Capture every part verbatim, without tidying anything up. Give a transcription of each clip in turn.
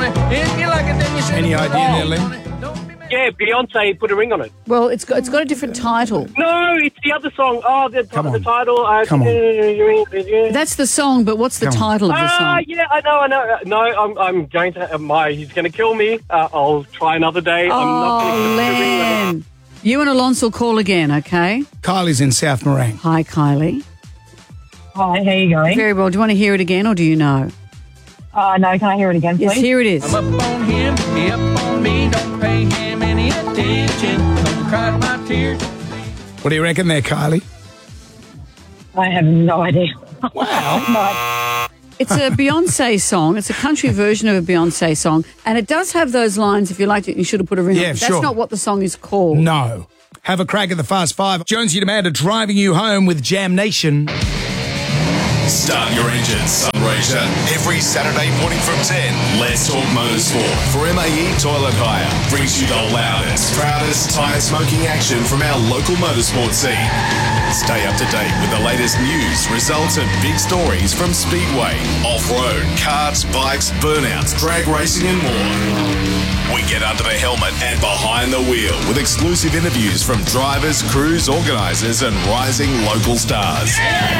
Any idea there, Len? Yeah, Beyonce put a ring on it. Well, it's got it's got a different title. No, it's the other song. Oh, the, Come the on. title. Uh, Come on. That's the song, but what's the Come on. title of the Ah, song? yeah, I know, I know. Uh, No, I'm, I'm going to. Uh, my, he's going to kill me. Uh, I'll try another day. I'm not Oh, going Len. You and Alonso will call again, okay? Kylie's in South Morang. Hi, Kylie. Hi, how are you going? Very well. Do you want to hear it again, or do you know? Uh, no, can I hear it again, please? Yes, here it is. I'm up on him, he up on me. Don't pay him any attention. Don't cry my tears. What do you reckon there, Kylie? I have no idea. Wow. It's a Beyonce song. It's a country version of a Beyonce song, and it does have those lines. If you liked it, you should have put a ring on Yeah, it. That's sure. not what the song is called. No. Have a crack at the Fast Five. Jonesy Demand driving you home with Jam Nation. Start your engines, Sunraysia. Every Saturday morning from ten, Let's Talk Motorsport for M A E Toilet Hire. Brings you the loudest, proudest tyre smoking action from our local motorsport scene. Stay up to date with the latest news, results and big stories from Speedway, off-road, karts, bikes, burnouts, drag racing and more. We get under the helmet and behind the wheel with exclusive interviews from drivers, crews, organisers and rising local stars.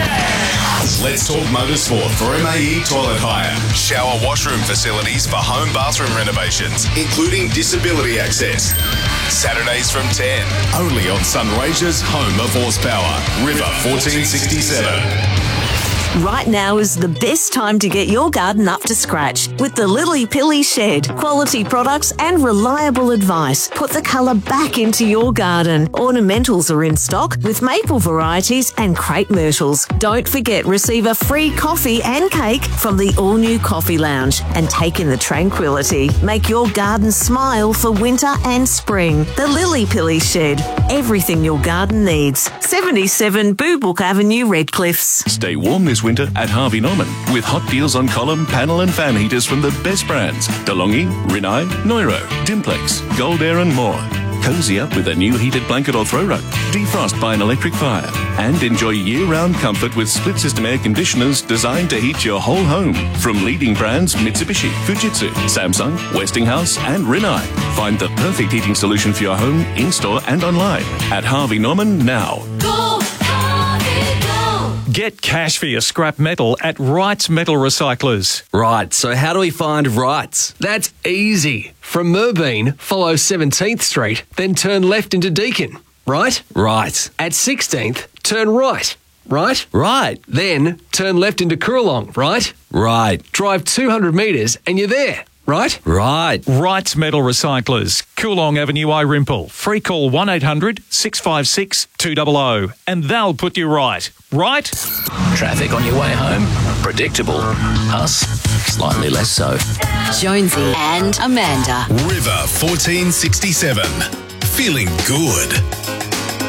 Let's Talk Motorsport for M A E Toilet Hire. Shower washroom facilities for home bathroom renovations, including disability access. Saturdays from ten, only on Sunraysia's home of horsepower, River fourteen sixty-seven. Right now is the best time to get your garden up to scratch with the Lily Pilly Shed. Quality products and reliable advice put the colour back into your garden. Ornamentals are in stock with maple varieties and crepe myrtles. Don't forget, receive a free coffee and cake from the all-new Coffee Lounge and take in the tranquility. Make your garden smile for winter and spring. The Lily Pilly Shed. Everything your garden needs. seventy-seven Boobook Avenue, Redcliffs. Stay warm this winter at Harvey Norman with hot deals on column, panel and fan heaters from the best brands. DeLonghi, Rinnai, Neuro, Dimplex, Gold Air and more. Cozy up with a new heated blanket or throw rug. Defrost by an electric fire. And enjoy year-round comfort with split-system air conditioners designed to heat your whole home. From leading brands Mitsubishi, Fujitsu, Samsung, Westinghouse and Rinnai. Find the perfect heating solution for your home in-store and online at Harvey Norman now. Go, Harvey, go! Get cash for your scrap metal at Wrights Metal Recyclers. Right, so how do we find Wrights? That's easy. From Merbeen, follow seventeenth Street, then turn left into Deakin. Right? Right. At sixteenth, turn right. Right? Right. Then turn left into Coorong. Right? Right. Drive two hundred metres and you're there. Right? Right. Wrights Metal Recyclers, Coolong Avenue, Irimple. Free call one eight hundred six five six two hundred and they'll put you right. Right? Traffic on your way home? Predictable. Us? Slightly less so. Jonesy and Amanda. River fourteen sixty-seven. Feeling good.